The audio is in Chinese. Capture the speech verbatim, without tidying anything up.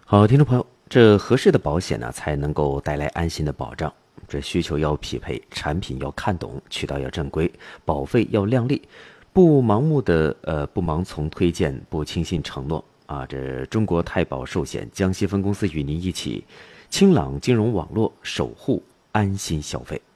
好，听众朋友，这合适的保险呢，才能够带来安心的保障。这需求要匹配，产品要看懂，渠道要正规，保费要靓丽，不盲目的呃不盲从推荐，不轻信承诺啊。这中国太保寿险江西分公司与您一起，清朗金融网络守护安心消费。